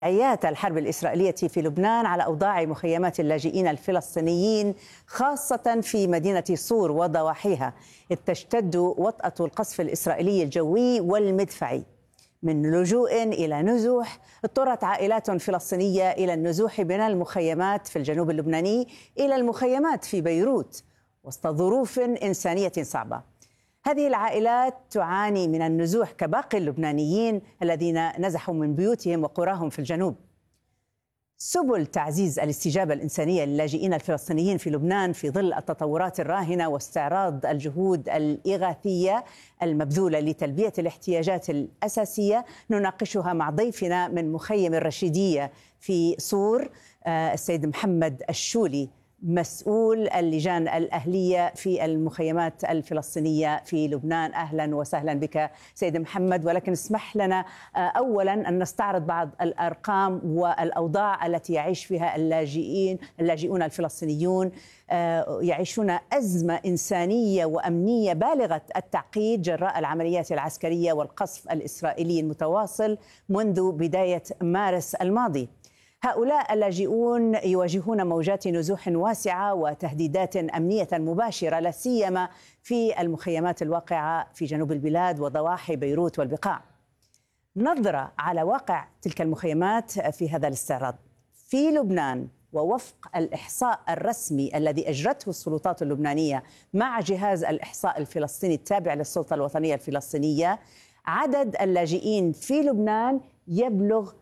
تبعيات الحرب الإسرائيلية في لبنان على أوضاع مخيمات اللاجئين الفلسطينيين خاصة في مدينة صور وضواحيها، إذ تشتد وطأة القصف الإسرائيلي الجوي والمدفعي. من لجوء إلى نزوح، اضطرت عائلات فلسطينية إلى النزوح من المخيمات في الجنوب اللبناني إلى المخيمات في بيروت وسط ظروف إنسانية صعبة. هذه العائلات تعاني من النزوح كباقي اللبنانيين الذين نزحوا من بيوتهم وقراهم في الجنوب. سبل تعزيز الاستجابة الإنسانية للاجئين الفلسطينيين في لبنان في ظل التطورات الراهنة واستعراض الجهود الإغاثية المبذولة لتلبية الاحتياجات الأساسية نناقشها مع ضيفنا من مخيم الرشيدية في صور، السيد محمد الشولي، مسؤول اللجان الأهلية في المخيمات الفلسطينية في لبنان. أهلا وسهلا بك سيد محمد، ولكن اسمح لنا أولا أن نستعرض بعض الأرقام والأوضاع التي يعيش فيها اللاجئون الفلسطينيون. يعيشون أزمة إنسانية وأمنية بالغة التعقيد جراء العمليات العسكرية والقصف الإسرائيلي المتواصل منذ بداية مارس الماضي. هؤلاء اللاجئون يواجهون موجات نزوح واسعة وتهديدات أمنية مباشرة، لا سيما في المخيمات الواقعة في جنوب البلاد وضواحي بيروت والبقاع. نظرة على واقع تلك المخيمات في هذا الاستعراض. في لبنان، ووفق الإحصاء الرسمي الذي أجرته السلطات اللبنانية مع جهاز الإحصاء الفلسطيني التابع للسلطة الوطنية الفلسطينية، عدد اللاجئين في لبنان يبلغ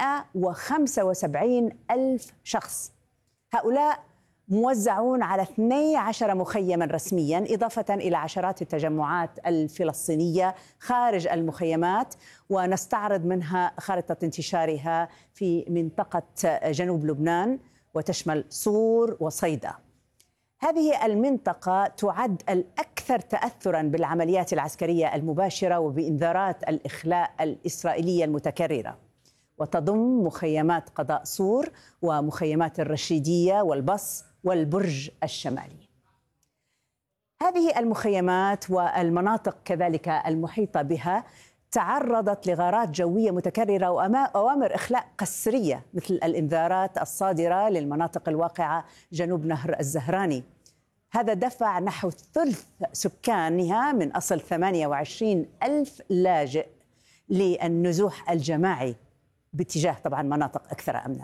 175 ألف شخص. هؤلاء موزعون على 12 مخيما رسميا، إضافة إلى عشرات التجمعات الفلسطينية خارج المخيمات، ونستعرض منها خارطة انتشارها في منطقة جنوب لبنان وتشمل صور وصيدا. هذه المنطقة تعد الأكثر تأثراً بالعمليات العسكرية المباشرة وبإنذارات الإخلاء الإسرائيلية المتكررة، وتضم مخيمات قضاء صور ومخيمات الرشيدية والبص والبرج الشمالي. هذه المخيمات والمناطق كذلك المحيطة بها تعرضت لغارات جوية متكررة وأوامر إخلاء قسرية، مثل الإنذارات الصادرة للمناطق الواقعة جنوب نهر الزهراني. هذا دفع نحو ثلث سكانها من أصل 28 ألف لاجئ للنزوح الجماعي باتجاه طبعا مناطق أكثر أمنا.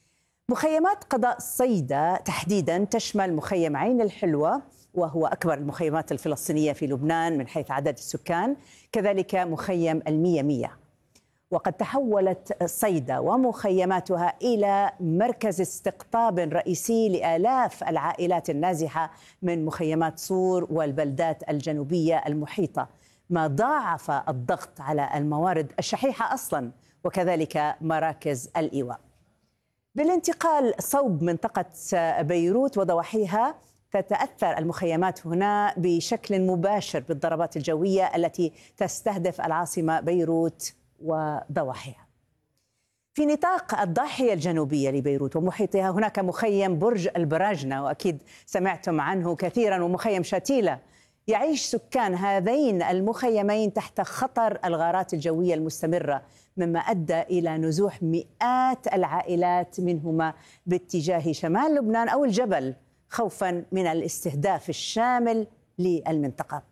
مخيمات قضاء صيدا تحديدا تشمل مخيم عين الحلوة، وهو أكبر المخيمات الفلسطينية في لبنان من حيث عدد السكان، كذلك مخيم المية، وقد تحولت صيدا ومخيماتها إلى مركز استقطاب رئيسي لآلاف العائلات النازحة من مخيمات صور والبلدات الجنوبية المحيطة، ما ضاعف الضغط على الموارد الشحيحة أصلا وكذلك مراكز الإيواء. بالانتقال صوب منطقة بيروت وضواحيها، تتأثر المخيمات هنا بشكل مباشر بالضربات الجوية التي تستهدف العاصمة بيروت وضواحيها. في نطاق الضاحية الجنوبية لبيروت ومحيطها هناك مخيم برج البراجنة، وأكيد سمعتم عنه كثيرا، ومخيم شاتيلة. يعيش سكان هذين المخيمين تحت خطر الغارات الجوية المستمرة، مما أدى إلى نزوح مئات العائلات منهما باتجاه شمال لبنان أو الجبل، خوفا من الاستهداف الشامل للمنطقة.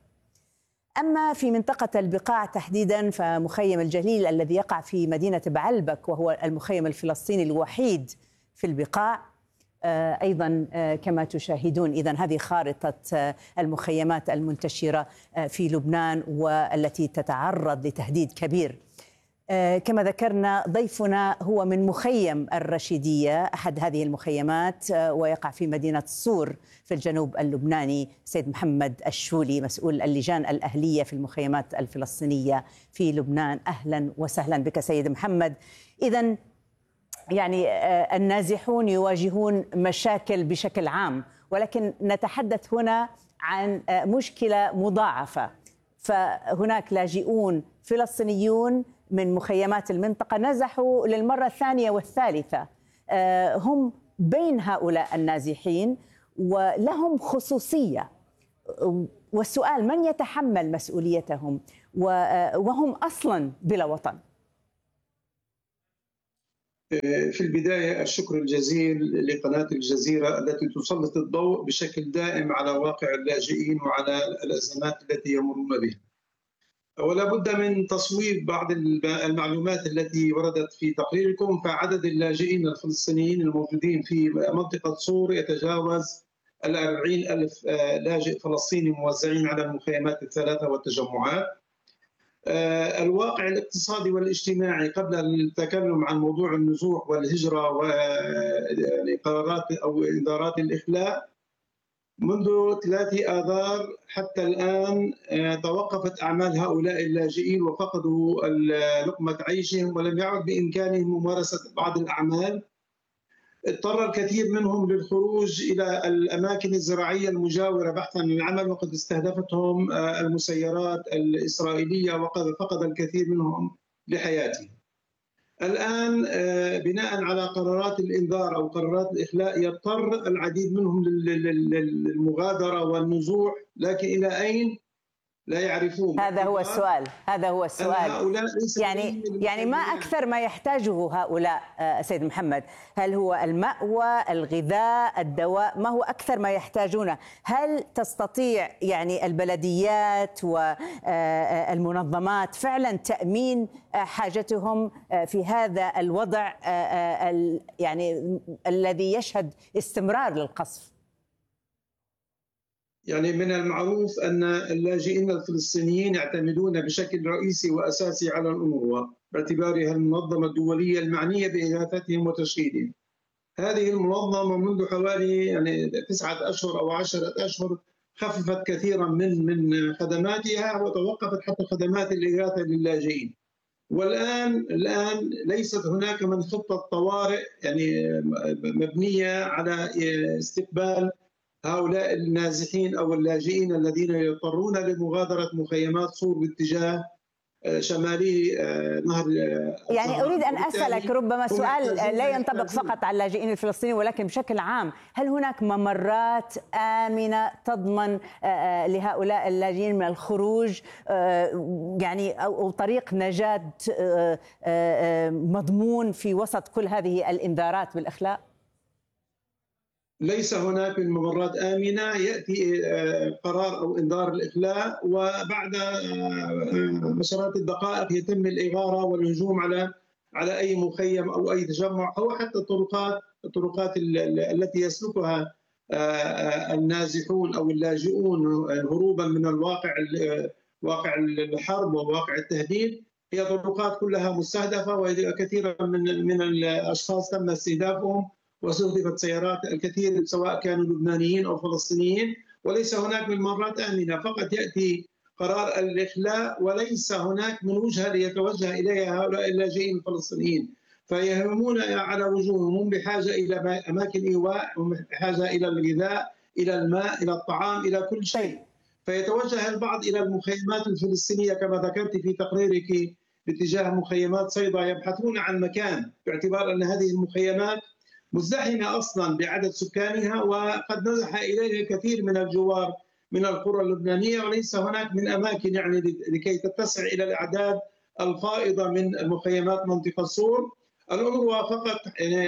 أما في منطقة البقاع تحديدا، فمخيم الجليل الذي يقع في مدينة بعلبك وهو المخيم الفلسطيني الوحيد في البقاع أيضا كما تشاهدون. إذن هذه خارطة المخيمات المنتشرة في لبنان والتي تتعرض لتهديد كبير. كما ذكرنا، ضيفنا هو من مخيم الرشيدية، أحد هذه المخيمات، ويقع في مدينة صور في الجنوب اللبناني، سيد محمد الشولي، مسؤول اللجان الأهلية في المخيمات الفلسطينية في لبنان. أهلا وسهلا بك سيد محمد. إذن يعني النازحون يواجهون مشاكل بشكل عام، ولكن نتحدث هنا عن مشكلة مضاعفة. فهناك لاجئون فلسطينيون من مخيمات المنطقة نزحوا للمرة الثانية والثالثة، هم بين هؤلاء النازحين ولهم خصوصية، والسؤال: من يتحمل مسؤوليتهم وهم أصلا بلا وطن؟ في البداية الشكر الجزيل لقناة الجزيرة التي تسلط الضوء بشكل دائم على واقع اللاجئين وعلى الأزمات التي يمرون بها. ولا بد من تصويب بعض المعلومات التي وردت في تقريركم، فعدد اللاجئين الفلسطينيين الموجودين في منطقة صور يتجاوز 40,000 لاجئ فلسطيني موزعين على المخيمات الثلاثة والتجمعات. الواقع الاقتصادي والاجتماعي قبل التكلم عن موضوع النزوح والهجرة وقرارات أو إنذارات الإخلاء، منذ 3 آذار حتى الآن توقفت أعمال هؤلاء اللاجئين وفقدوا لقمة عيشهم، ولم يعد بإمكانهم ممارسة بعض الأعمال. اضطر الكثير منهم للخروج إلى الأماكن الزراعية المجاورة بحثا عن العمل، وقد استهدفتهم المسيرات الإسرائيلية وقد فقد الكثير منهم لحياتهم. الآن بناء على قرارات الإنذار أو قرارات الإخلاء يضطر العديد منهم للمغادرة والنزوح، لكن إلى أين؟ لا يعرفون. هذا هو السؤال. يعني ما أكثر ما يحتاجه هؤلاء سيد محمد؟ هل هو المأوى، الغذاء، الدواء؟ ما هو أكثر ما يحتاجونه؟ هل تستطيع يعني البلديات والمنظمات فعلا تأمين حاجتهم في هذا الوضع يعني الذي يشهد استمرار للقصف؟ يعني من المعروف أن اللاجئين الفلسطينيين يعتمدون بشكل رئيسي وأساسي على الأونروا باعتبارها المنظمة الدولية المعنية بإغاثتهم وتشغيلهم. هذه المنظمة منذ حوالي 9 أشهر أو 10 أشهر خففت كثيرا من خدماتها وتوقفت حتى خدمات الإغاثة للاجئين. والآن ليست هناك من خطة طوارئ مبنية على استقبال هؤلاء النازحين أو اللاجئين الذين يضطرون لمغادرة مخيمات صور باتجاه شمالي نهر. يعني أريد أن أسألك ربما سؤال لا ينطبق فقط على اللاجئين الفلسطينيين ولكن بشكل عام، هل هناك ممرات آمنة تضمن لهؤلاء اللاجئين من الخروج يعني أو طريق نجاة مضمون في وسط كل هذه الإنذارات بالإخلاء؟ ليس هناك من ممرات آمنة. يأتي قرار أو إنذار الإخلاء وبعد عشرات الدقائق يتم الإغارة والهجوم على أي مخيم أو أي تجمع أو حتى الطرقات التي يسلكها النازحون أو اللاجئون هروبا من واقع الحرب وواقع التهديد. هي طرقات كلها مستهدفة وكثيرا من الأشخاص تم استهدافهم واستهدفت سيارات الكثير سواء كانوا لبنانيين أو فلسطينيين، وليس هناك من ممرات آمنة. فقط يأتي قرار الإخلاء وليس هناك من وجهة ليتوجه إليها هؤلاء اللاجئين الفلسطينيين، فيهمون على وجوههم. هم بحاجة إلى أماكن إيواء، هم بحاجة إلى الغذاء، إلى الماء، إلى الطعام، إلى كل شيء. فيتوجه البعض إلى المخيمات الفلسطينية كما ذكرت في تقريرك باتجاه مخيمات صيدا، يبحثون عن مكان باعتبار أن هذه المخيمات مزدحمة أصلا بعدد سكانها وقد نزح إليها الكثير من الجوار من القرى اللبنانية، وليس هناك من أماكن لكي تتسع إلى الأعداد الفائضة من مخيمات منطقة صور. الأونروا فقط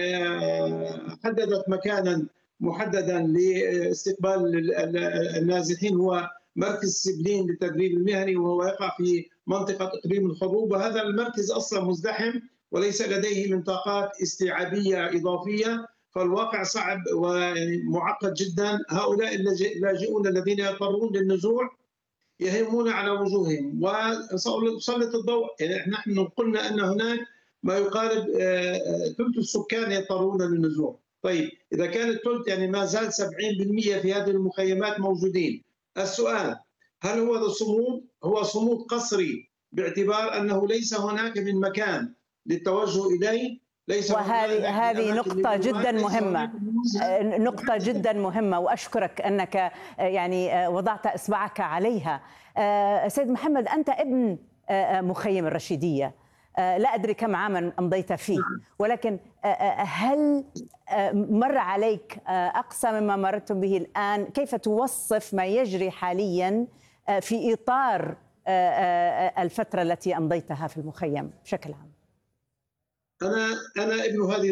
حددت مكانا محددا لاستقبال النازحين، هو مركز سبلين للتدريب المهني، وهو يقع في منطقة إقليم الخروب، وهذا المركز أصلا مزدحم وليس لديه من طاقات استيعابية إضافية، فالواقع صعب ومعقد جدا. هؤلاء اللاجئون الذين يضطرون للنزوح يهمون على وجوههم. وسأسلط الضوء، نحن قلنا أن هناك ما يقارب ثلث السكان يضطرون للنزوح. طيب إذا كان الثلث ما زال 70% في هذه المخيمات موجودين، السؤال هل هو صمود؟ هو صمود قسري باعتبار أنه ليس هناك من مكان للتوجه إليه. وهذه نقطة جدا مهمة، نقطة جدا مهمة، وأشكرك أنك يعني وضعت إصبعك عليها. سيد محمد، أنت ابن مخيم الرشيدية، لا أدري كم عاما أمضيت فيه، ولكن هل مر عليك أقصى مما مررتم به الآن؟ كيف توصف ما يجري حاليا في إطار الفترة التي أمضيتها في المخيم بشكل عام؟ انا ابن هذه